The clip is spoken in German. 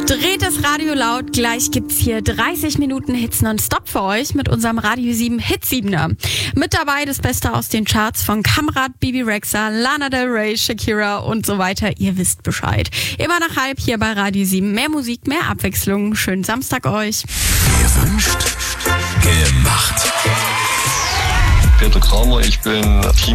Dreht das Radio laut, gleich gibt's hier 30 Minuten Hits nonstop für euch mit unserem Radio 7 Hitsiebener. Mit dabei das Beste aus den Charts von Kamrat, Bibi Rexha, Lana Del Rey, Shakira und so weiter. Ihr wisst Bescheid. Immer nach halb hier bei Radio 7. Mehr Musik, mehr Abwechslung. Schönen Samstag euch. Gewünscht, gemacht. Peter Kramer, ich bin Team